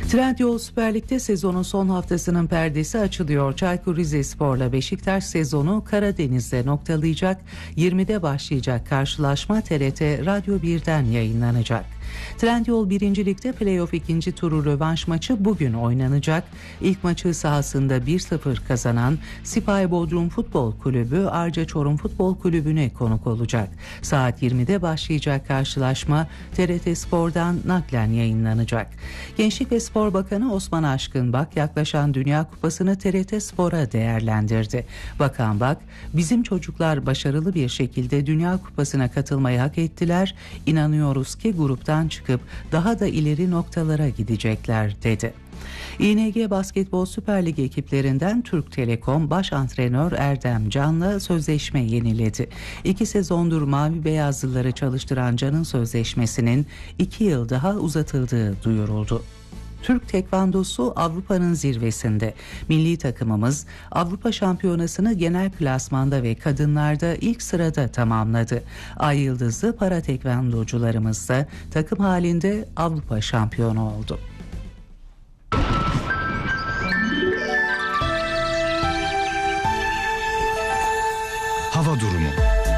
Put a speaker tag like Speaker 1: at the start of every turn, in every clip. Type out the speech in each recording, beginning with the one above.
Speaker 1: Trendyol Süper Lig'de sezonun son haftasının perdesi açılıyor. Çaykur Rizespor'la Beşiktaş sezonu Karadeniz'de noktalayacak. 20'de başlayacak karşılaşma TRT Radyo 1'den yayınlanacak. Trendyol 1. Lig'de playoff 2. turu rövanş maçı bugün oynanacak. İlk maçı sahasında 1-0 kazanan Sipahi Bodrum Futbol Kulübü Arca Çorum Futbol Kulübü'ne konuk olacak. Saat 20'de başlayacak karşılaşma TRT Spor'dan naklen yayınlanacak. Gençlik ve Spor Bakanı Osman Aşkınbak yaklaşan Dünya Kupası'nı TRT Spor'a değerlendirdi. Bakan Bak, "Bizim çocuklar başarılı bir şekilde Dünya Kupası'na katılmayı hak ettiler. İnanıyoruz ki gruptan çıkıp daha da ileri noktalara gidecekler," dedi. İNG Basketbol Süper Lig ekiplerinden Türk Telekom baş antrenör Erdem Can'la sözleşme yeniledi. 2 sezondur Mavi Beyazlıları çalıştıran Can'ın sözleşmesinin 2 yıl daha uzatıldığı duyuruldu. Türk Tekvandosu Avrupa'nın zirvesinde. Milli takımımız Avrupa Şampiyonası'nı genel klasmanda ve kadınlarda ilk sırada tamamladı. Ay yıldızlı para tekvandocularımız da takım halinde Avrupa şampiyonu oldu.
Speaker 2: Hava durumu.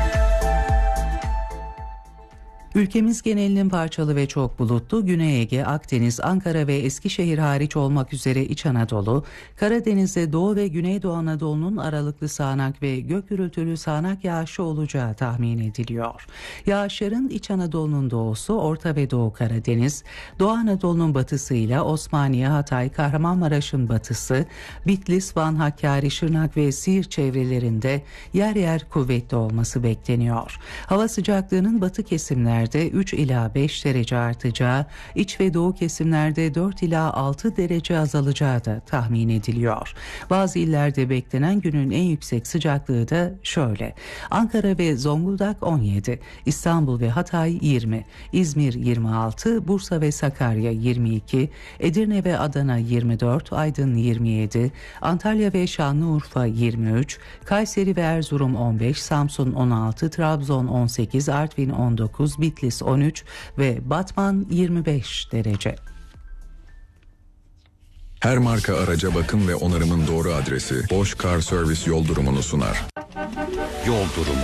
Speaker 1: Ülkemiz genelinin parçalı ve çok bulutlu, Güney Ege, Akdeniz, Ankara ve Eskişehir hariç olmak üzere İç Anadolu, Karadeniz'de Doğu ve Güneydoğu Anadolu'nun aralıklı sağanak ve gök gürültülü sağanak yağışı olacağı tahmin ediliyor. Yağışların İç Anadolu'nun doğusu, Orta ve Doğu Karadeniz, Doğu Anadolu'nun batısıyla Osmaniye, Hatay, Kahramanmaraş'ın batısı, Bitlis, Van, Hakkari, Şırnak ve Siirt çevrelerinde yer yer kuvvetli olması bekleniyor. Hava sıcaklığının batı kesimlerde 3 ila 5 derece artacağı, iç ve doğu kesimlerde 4 ila 6 derece azalacağı da tahmin ediliyor. Bazı illerde beklenen günün en yüksek sıcaklığı da şöyle: Ankara ve Zonguldak 17, İstanbul ve Hatay 20, İzmir 26, Bursa ve Sakarya 22, Edirne ve Adana 24, Aydın 27, Antalya ve Şanlıurfa 23, Kayseri ve Erzurum 15, Samsun 16, Trabzon 18, Artvin 19, Bitlis 13 ve Batman 25 derece.
Speaker 2: Her marka araca bakım ve onarımın doğru adresi Bosch Car Service yol durumunu sunar.
Speaker 3: Yol durumu.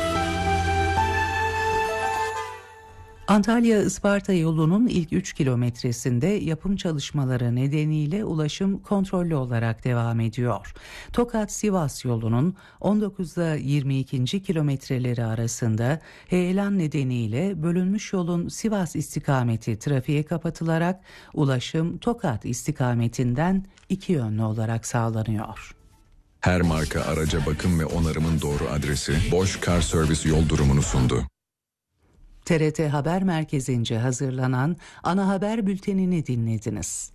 Speaker 1: Antalya-Isparta yolunun ilk 3 kilometresinde yapım çalışmaları nedeniyle ulaşım kontrollü olarak devam ediyor. Tokat-Sivas yolunun 19'da 22. kilometreleri arasında heyelan nedeniyle bölünmüş yolun Sivas istikameti trafiğe kapatılarak ulaşım Tokat istikametinden 2 yönlü olarak sağlanıyor.
Speaker 2: Her marka araca bakım ve onarımın doğru adresi Bosch Car Service yol durumunu sundu.
Speaker 1: TRT Haber Merkezi'nce hazırlanan ana haber bültenini dinlediniz.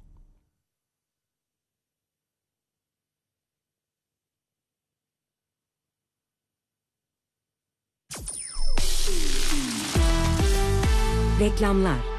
Speaker 4: Reklamlar.